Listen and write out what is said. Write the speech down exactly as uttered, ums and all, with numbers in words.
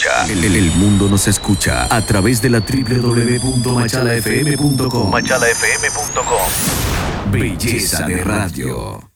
escucha. El, el mundo nos escucha a través de la doble u doble u doble u punto machala f m punto com. machala f m punto com. Belleza de radio.